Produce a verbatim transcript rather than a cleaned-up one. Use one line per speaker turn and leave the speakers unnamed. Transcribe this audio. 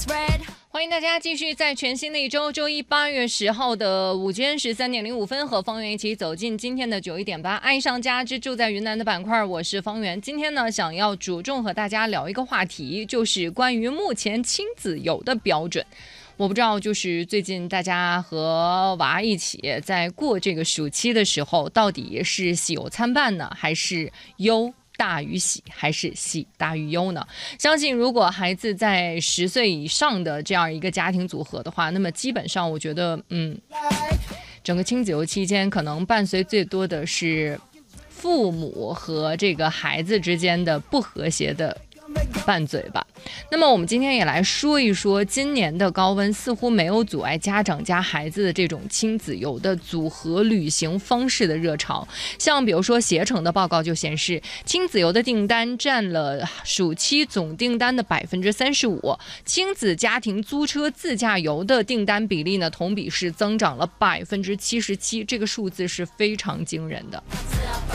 欢迎大家继续在全新的一周周一八月十号的午间十三点零五分和方圆一起走进今天的九一点八爱上家之住在云南的板块，我是方圆。今天呢，想要着重和大家聊一个话题，就是关于目前亲子游的标准。我不知道，就是最近大家和娃一起在过这个暑期的时候，到底是喜忧参半呢，还是忧大于喜，还是喜大于忧呢？相信如果孩子在十岁以上的这样一个家庭组合的话，那么基本上我觉得，嗯，整个亲子游期间可能伴随最多的是父母和这个孩子之间的不和谐的拌嘴吧。那么我们今天也来说一说，今年的高温似乎没有阻碍家长加孩子的这种亲子游的组合旅行方式的热潮。像比如说携程的报告就显示，亲子游的订单占了暑期总订单的百分之三十五，亲子家庭租车自驾游的订单比例呢，同比是增长了百分之七十七，这个数字是非常惊人的。